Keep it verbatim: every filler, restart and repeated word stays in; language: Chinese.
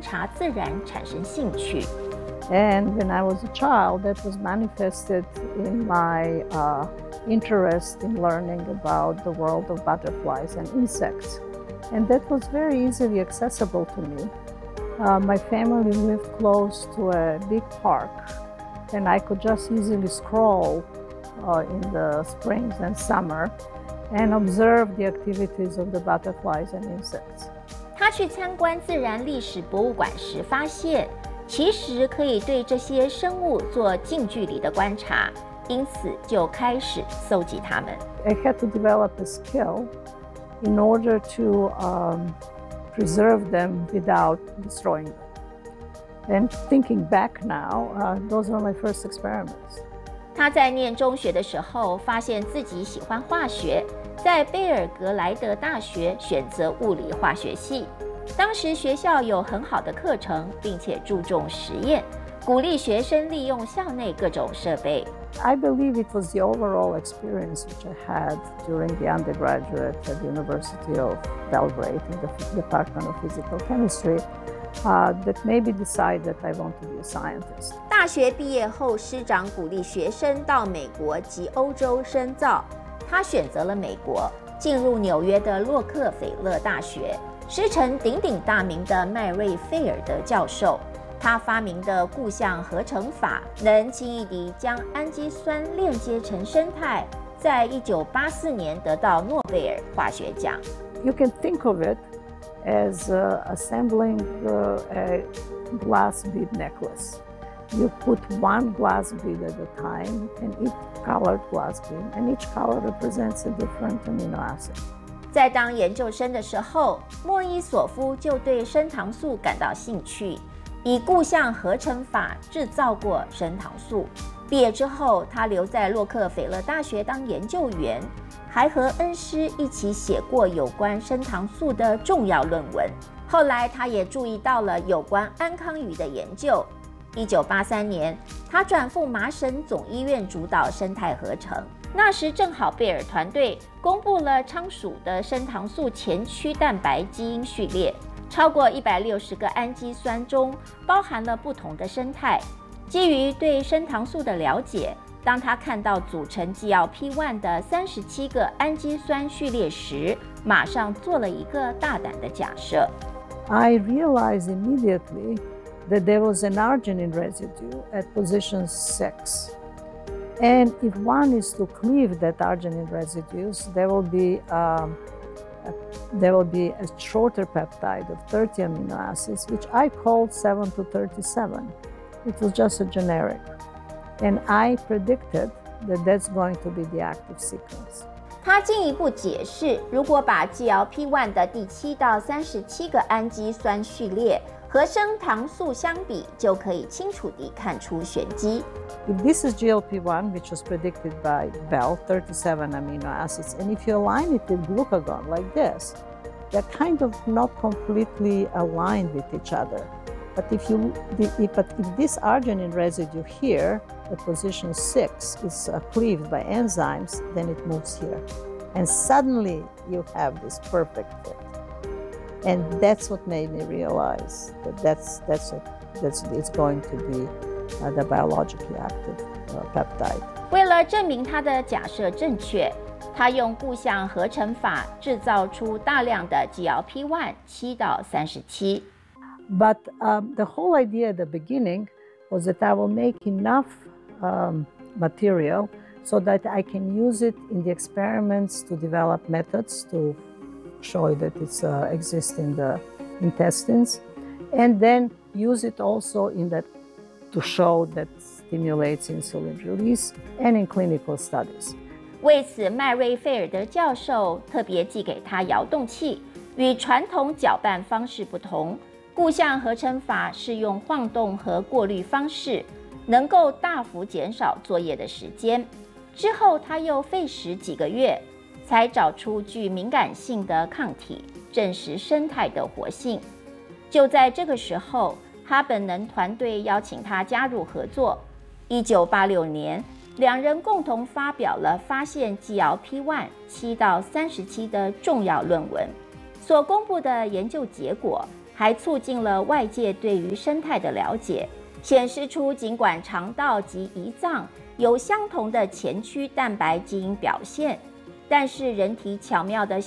察自然产生兴趣。 And when I was a child, that was manifested in my uh, interest in learning about the world of butterflies and insects. And that was very easily accessible to me. Uh, my family lived close to a big park, and I could just easily stroll uh, in the springs and summer and observe the activities of the butterflies and insects. 他去参观自然历史博物馆时发现，其实可以对这些生物做近距离的观察，因此就开始搜集它们。 I had to develop a skill in order to um, preserve them without destroying them. And thinking back now, uh, those were my first experiments. 他在念中学的时候，发现自己喜欢化学，在贝尔格莱德大学选择物理化学系。当时学校有很好的课程，并且注重实验，鼓励学生利用校内各种设备。 I believe it was the overall experience which I had during the undergraduate at the University of Belgrade in the Department of Physical Chemistry uh, that made me decide that I want to be a scientist. 大学毕业后，师长鼓励学生到美国及欧洲深造，他选择了美国，进入纽约的洛克菲勒大学。师承鼎鼎大名的麦瑞费尔德教授，他发明的固相合成法能轻易地将氨基酸链接成生态，在一九八四年得到诺贝尔化学奖。 You can think of it as uh, assembling uh, a glass bead necklace. You put one glass bead at a time, and each colored glass bead, and each color represents a different amino acid. 在当研究生的时候，莫伊索夫就对升糖素感到兴趣，以固相合成法制造过升糖素。毕业之后，他留在洛克菲勒大学当研究员，还和恩师一起写过有关升糖素的重要论文。后来，他也注意到了有关安康鱼的研究。一九八三年，他转赴麻省总医院主导生态合成。那时正好贝尔团队公布了仓鼠的升糖素前驱蛋白基因序列，超过一百六十个氨基酸中包含了不同的生态。基于对升糖素的了解，当他看到组成 G L P 一 的三十七个氨基酸序列时，马上做了一个大胆的假设。 I realized immediately that there was an arginine residue at position six. And if one is to cleave that arginine residues, there will be um, a, there will be a shorter peptide of thirty amino acids, which I called seven to thirty-seven. It was just a generic. And I predicted that that's going to be the active sequence. 他进一步解释，如果把 G L P 一 的第七到三十七个氨基酸序列和升糖素相比，就可以清楚地看出玄机。 If this is G L P 一, which was predicted by Bell, thirty-seven amino acids, and if you align it with glucagon like this, they're kind of not completely aligned with each other. But if you, if, but if this arginine residue here at position six is uh, cleaved by enzymes, then it moves here, and suddenly you have this perfect fit. And that's what made me realize that that's that's what that's it's going to be uh, the biologically active uh, peptide. 为了证明他的假设正确，他用固相合成法制造出大量的 G L P 一 七到三十七。 But um, the whole idea at the beginning was that I will make enough um, material so that I can use it in the experiments to develop methods to show that it uh, exists in the intestines, and then use it also in that to show that stimulates insulin release and in clinical studies. 为此，麦瑞费尔德教授特别寄给他遥动器，与传统搅拌方式不同。固相合成法是用晃动和过滤方式，能够大幅减少作业的时间。之后，他又费时几个月，才找出具敏感性的抗体，证实生态的活性。就在这个时候，哈本能团队邀请他加入合作。一九八六年，两人共同发表了发现 G L P 一 七到三十七的重要论文。所公布的研究结果还促进了外界对于生态的了解，显示出尽管肠道及胰脏有相同的前驱蛋白基因表现，但是人体巧妙地